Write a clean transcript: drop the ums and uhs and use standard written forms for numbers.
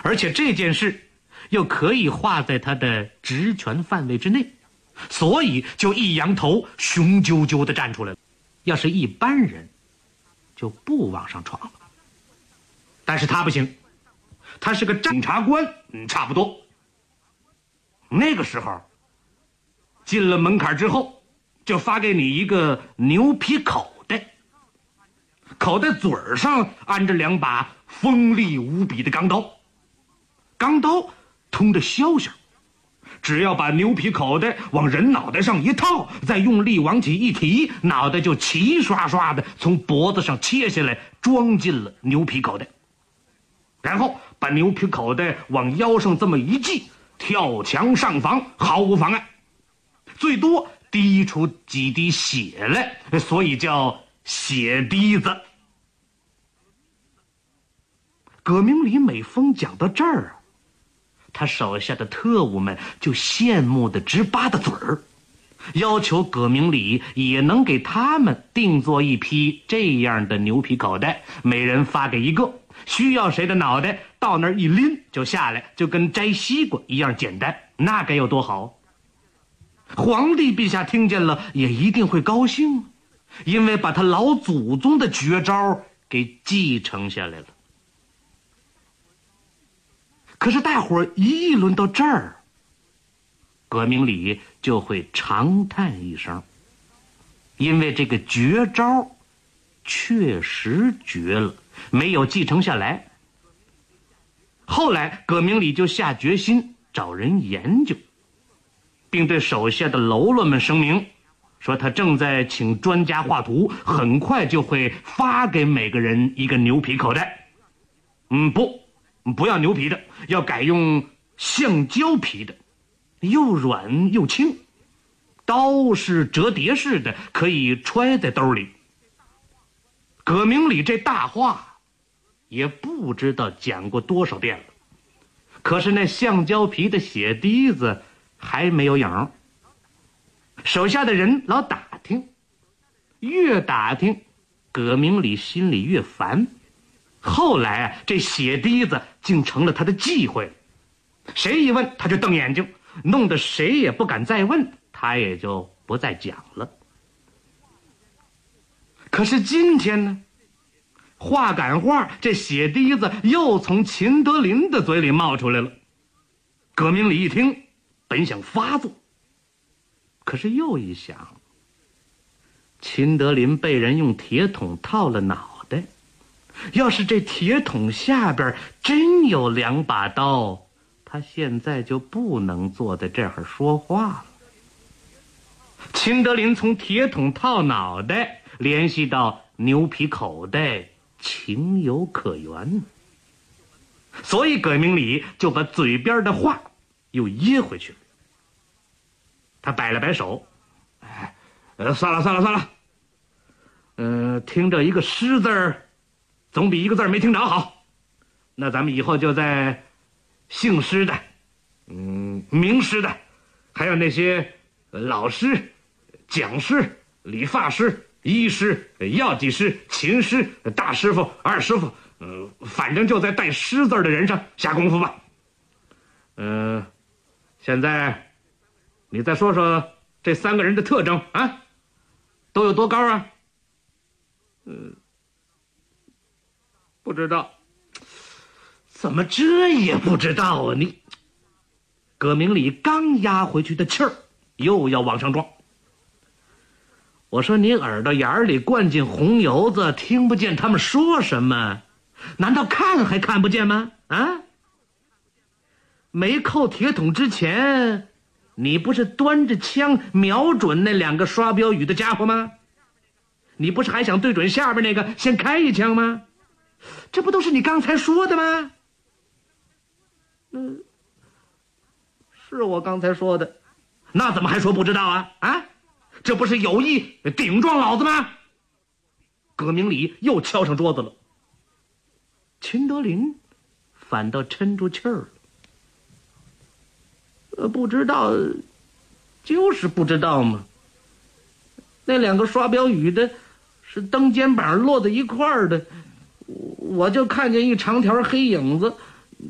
而且这件事又可以划在他的职权范围之内，所以就一扬头雄赳赳地站出来了。要是一般人就不往上闯了，但是他不行，他是个检察官，差不多。那个时候进了门槛之后，就发给你一个牛皮口袋，口袋嘴上安着2把锋利无比的钢刀，钢刀通着削削，只要把牛皮口袋往人脑袋上一套，再用力往起一提，脑袋就齐刷刷的从脖子上切下来，装进了牛皮口袋，然后把牛皮口袋往腰上这么一系，跳墙上房毫无妨碍，最多滴出几滴血来，所以叫血滴子。葛明礼每逢讲到这儿，他手下的特务们就羡慕的直巴着嘴儿，要求葛明礼也能给他们定做一批这样的牛皮口袋，每人发给一个，需要谁的脑袋到那儿一拎就下来，就跟摘西瓜一样简单，那该有多好。皇帝陛下听见了也一定会高兴，因为把他老祖宗的绝招给继承下来了。可是大伙儿一议论到这儿，葛明礼就会长叹一声，因为这个绝招确实绝了，没有继承下来。后来葛明礼就下决心找人研究，并对手下的喽啰们声明，说他正在请专家画图，很快就会发给每个人一个牛皮口袋。不要牛皮的，要改用橡胶皮的，又软又轻，刀是折叠式的，可以揣在兜里。葛明礼这大话也不知道讲过多少遍了，可是那橡胶皮的血滴子还没有影。手下的人老打听，越打听葛明礼心里越烦。后来这血滴子竟成了他的忌讳，谁一问他就瞪眼睛，弄得谁也不敢再问，他也就不再讲了。可是今天呢，话赶话，这血滴子又从秦德林的嘴里冒出来了。葛明礼一听，本想发作，可是又一想，秦德林被人用铁桶套了脑袋，要是这铁桶下边真有2把刀，他现在就不能坐在这儿说话了。秦德林从铁桶套脑袋联系到牛皮口袋，情有可原，所以葛明礼就把嘴边的话又噎回去了。他摆了摆手，算了，听着一个诗字儿总比一个字没听着好，那咱们以后就在姓师的名师的，还有那些老师、讲师、理发师、医师、药剂师、琴师、大师傅、二师傅，反正就在带师字的人上下功夫吧。现在你再说说这3个人的特征啊，都有多高啊？不知道。怎么这也不知道啊你？葛明礼刚压回去的气儿又要往上撞。我说你耳朵眼里灌进红油子，听不见他们说什么？难道看还看不见吗？啊？没扣铁桶之前，你不是端着枪瞄准那2个刷标语的家伙吗？你不是还想对准下边那个先开一枪吗？这不都是你刚才说的吗？是我刚才说的，那怎么还说不知道啊？啊，这不是有意顶撞老子吗？葛明礼又敲上桌子了。秦德林反倒沉住气儿了。不知道，就是不知道嘛。那2个刷标语的是蹬肩膀落在一块儿的，我就看见一长条黑影子